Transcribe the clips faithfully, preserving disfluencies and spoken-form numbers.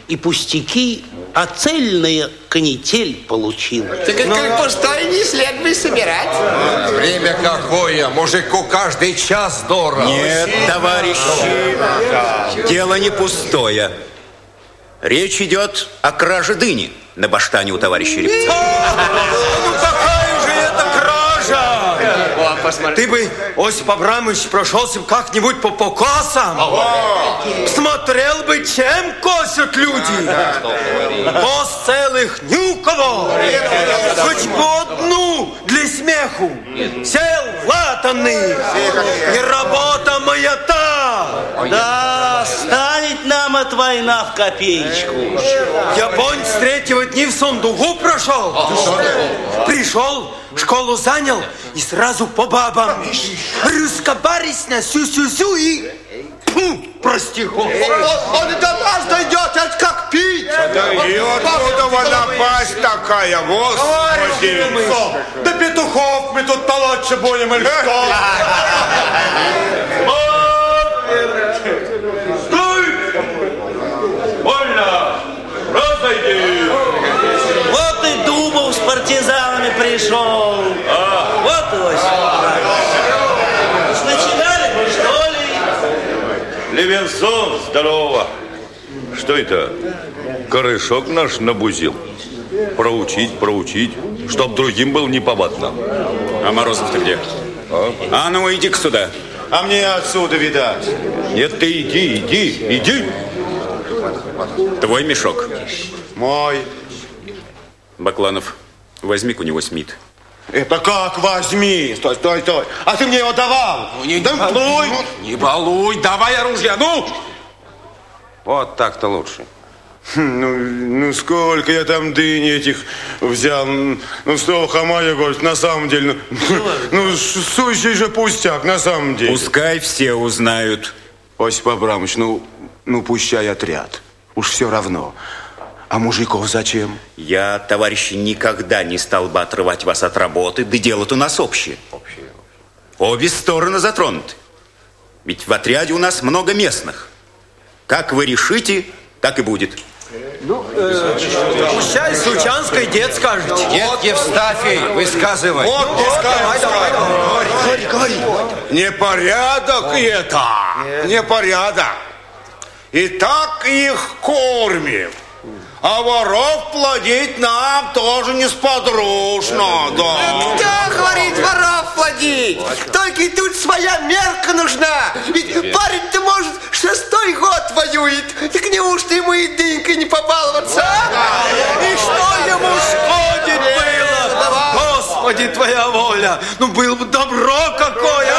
и пустяки, а цельная канитель получилась. Так как ну, пустой не след бы собирать. А, время какое? Мужику каждый час дорого. Нет, товарищи, дело не пустое. Речь идет о краже дыни на баштане у товарища Рябцова. Ну какая же это кража? Ты бы, Осип Абрамович, прошелся как-нибудь по покосам. Смотрел бы, чем косят люди. Кос целых ни у кого. Хоть по одну для смеху. Сел латанный. Не работа моя-то. Да, станет нам от война в копеечку. Японец с третьего дня в Сундугу прошел. Пришел, школу занял и сразу по бабам. Русскобарисня, сю-сю-сю и... Фу, прости, Господи. Он и до нас дойдет, это как пить. И откуда напасть такая, Господи. Да петухов мы тут толочь будем или что? Стой! Вольно! Разойди! Вот и Дубов с партизанами пришел. А. Вот и Осип. Начинали вы, что ли? Левинсон, здорово. Что это? Корешок наш набузил. Проучить, проучить, чтоб другим был неповадно. А Морозов-то где? А? А ну, иди-ка сюда. А мне отсюда видать. Нет, ты иди, иди, иди. Твой мешок. Мой. Бакланов, возьми-ка у него Смит. Это как возьми? Стой, стой, стой. А ты мне его давал? Ну, не, да, не балуй. Не балуй, давай оружие, ну. Вот так-то лучше. Ну, ну, сколько я там дыни этих взял. Ну, что, Хамая говорит, на самом деле, ну, ну, сущий же пустяк, на самом деле. Пускай все узнают. Осип Абрамович, ну, ну, пущай отряд. Уж все равно. А мужиков зачем? Я, товарищи, никогда не стал бы отрывать вас от работы, да дело-то у нас общее. общее. Обе стороны затронуты. Ведь в отряде у нас много местных. Как вы решите, так и будет. Ну, э, пущай Сучанской дед скажет. Дед Евстафий, высказывай. Вот, ну, вот, давай, давай, давай. Говори, говори. Непорядок это. Непорядок. И так их кормим. А воров плодить нам тоже несподручно, да. Да, говорит, воров плодить. Только и тут своя мерка нужна. Ведь парень-то, может, шестой год воюет. Так неужто ему и дынькой не побаловаться, а? И что ему шкодить было? Господи, твоя воля. Ну, было бы добро какое.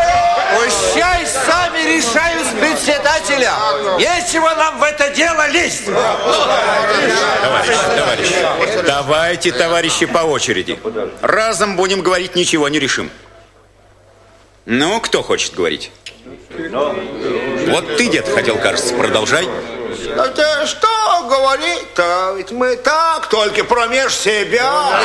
Пущай сами решают с председателя. Нечего нам в это дело лезть. Товарищи, товарищи, давайте, товарищи, по очереди. Разом будем говорить, ничего не решим. Ну, кто хочет говорить? Вот ты, дед, хотел, кажется, продолжай. Да ты что говорить-то? Ведь мы так, только промеж себя.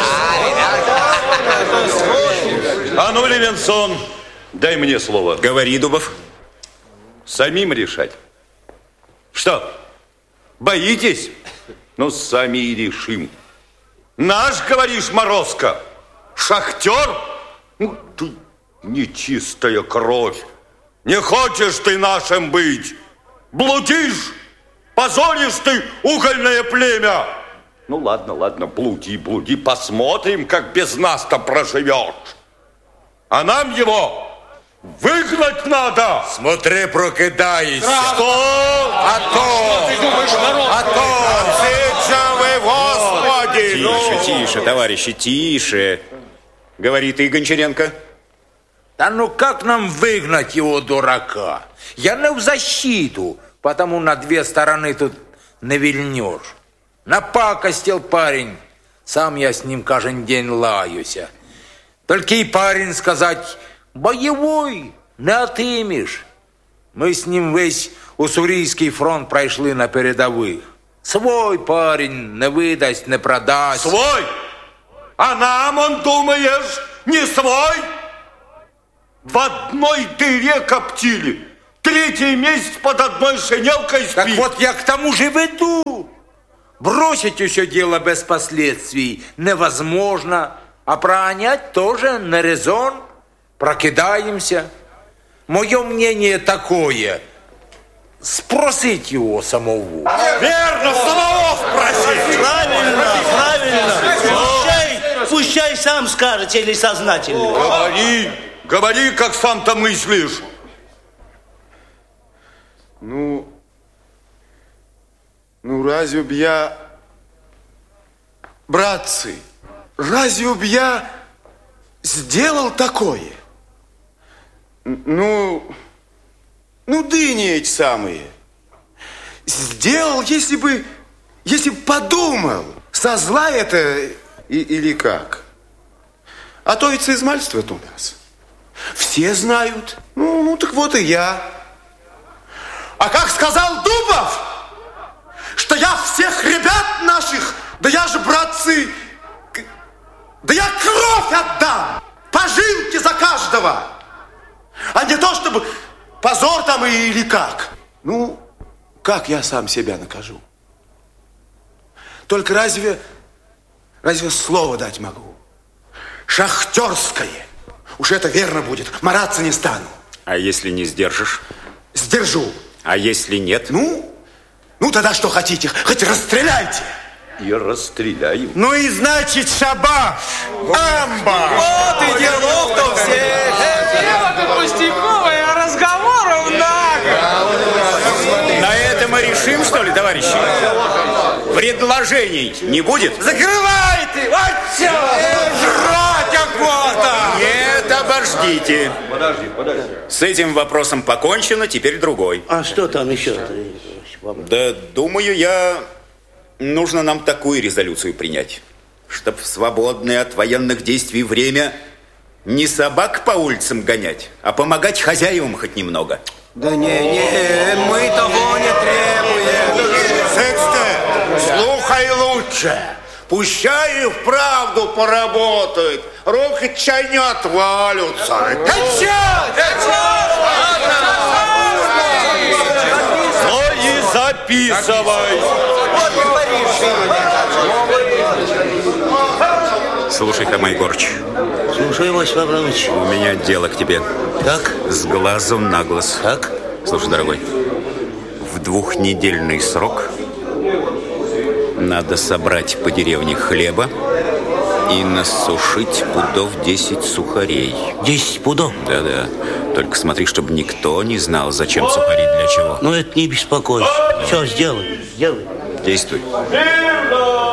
А ну, Левинсон, дай мне слово. Говори, Дубов. Самим решать. Что, боитесь? Ну, сами и решим. Наш, говоришь, Морозко? Шахтер? Ну, ты нечистая кровь. Не хочешь ты нашим быть. Блудишь, позоришь ты угольное племя. Ну, ладно, ладно, блуди, блуди. Посмотрим, как без нас-то проживешь. А нам его выгнать надо. Смотри, прокидайся. Что? А то, Ты думаешь, народ? а то, вы, Господи. Тише, тише, товарищи, тише. Говорит и Гончаренко. Да ну как нам выгнать его, дурака? Я не в защиту, потому на две стороны тут не вильнешь. Напакостил парень. Сам я с ним каждый день лаюся. Только и парень сказать, боевой, не отымешь. Мы с ним весь Уссурийский фронт прошли на передовых. Свой парень не выдаст, не продаст. Свой? А нам, он, думаешь, не свой? В одной дыре коптили. Третий месяц под одной шинелкой спит. Так вот я к тому же веду. Бросить все дело без последствий невозможно, а пронять тоже не резон. Прокидаемся. Мое мнение такое. Спросить его самого. Верно, самого спросить. Правильно, правильно. Пущай, пущай сам скажет или сознательно. Говори, говори, как сам-то мыслишь. Ну, ну разве б я, братцы, разве б я сделал такое? Ну, ну, дыни эти самые. Сделал, если бы, если бы подумал, со зла это и, или как? А то ведь измальствует у нас. Все знают. Ну, ну, так вот и я. А как сказал Дубов, что я всех ребят наших, да я же, братцы, да я кровь отдам, пожилки за каждого, а не то, чтобы позор там или как. Ну, как я сам себя накажу? Только разве, разве слово дать могу? Шахтерское. Уж это верно будет, мараться не стану. А если не сдержишь? Сдержу. А если нет? Ну, ну тогда что хотите, хоть расстреляйте. И расстреляем. Ну и значит шабаш, амба. Вот и делов-то все. Дело-то пустяковое, а разговоров много. На это мы решим, что ли, товарищи? Предложений не будет? Закрывай ты! Вот все! Жрать охота! Нет, обождите. Подожди, подожди. С этим вопросом покончено, теперь другой. А что там еще? Да, думаю, я... Нужно нам такую резолюцию принять, чтоб в свободное от военных действий время не собак по улицам гонять, а помогать хозяевам хоть немного. Да не, не, мы того не требуем. Секста, слухай лучше. Пущай и вправду поработают. Руки чай не отвалятся. Ну и записывай. Слушай, Хромой Егорыч. Слушай, Василий Абрамович. У меня дело к тебе. Как? С глазу на глаз. Как? Слушай, дорогой, в двухнедельный срок надо собрать по деревне хлеба и насушить пудов десять сухарей. Десять пудов? Да-да. Только смотри, чтобы никто не знал, зачем сухари, для чего. Ну, это не беспокойся. Все, сделай, сделай. Действуй. Верно!